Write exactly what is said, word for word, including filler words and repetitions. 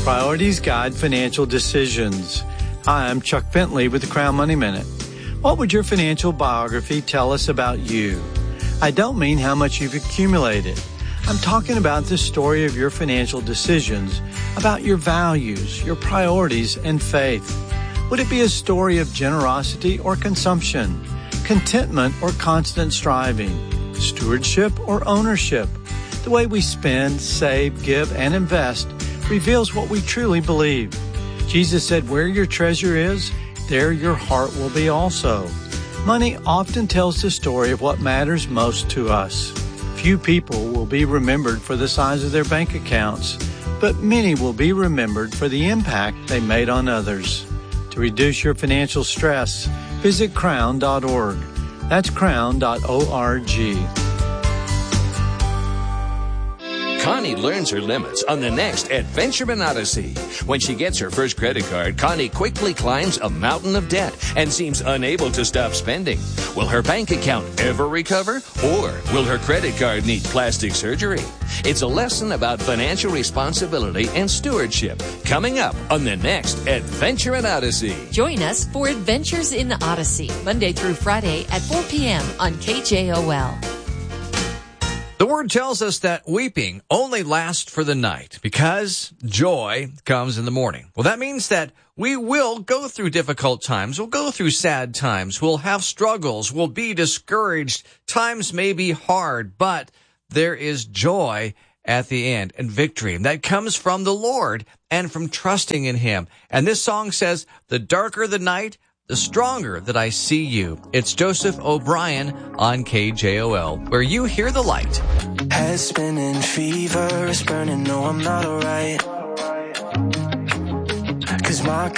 Priorities guide financial decisions. Hi, I'm Chuck Bentley with the Crown Money Minute. What would your financial biography tell us about you? I don't mean how much you've accumulated. I'm talking about the story of your financial decisions, about your values, your priorities, and faith. Would it be a story of generosity or consumption, contentment or constant striving, stewardship or ownership? The way we spend, save, give, and invest reveals what we truly believe. Jesus said, "Where your treasure is, there your heart will be also." Money often tells the story of what matters most to us. Few people will be remembered for the size of their bank accounts, but many will be remembered for the impact they made on others. To reduce your financial stress, visit crown dot org. That's crown dot org. Connie learns her limits on the next Adventureman Odyssey. When she gets her first credit card, Connie quickly climbs a mountain of debt and seems unable to stop spending. Will her bank account ever recover? Or will her credit card need plastic surgery? It's a lesson about financial responsibility and stewardship coming up on the next Adventureman Odyssey. Join us for Adventures in the Odyssey, Monday through Friday at four p.m. on K J O L. The Word tells us that weeping only lasts for the night because joy comes in the morning. Well, that means that we will go through difficult times. We'll go through sad times. We'll have struggles. We'll be discouraged. Times may be hard, but there is joy at the end and victory. And that comes from the Lord and from trusting in Him. And this song says, "The darker the night, the stronger that I see you." It's Joseph O'Brien on K J O L, where you hear the light. Head spinning, fever is burning, no, I'm not alright. Cause my